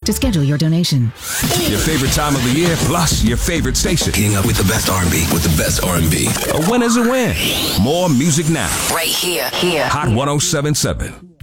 to schedule your donation. Your favorite time of the year, plus your favorite station. Getting up with the best R&B, with the best R&B. A win is a win. More music now. Right here. Hot 107.7.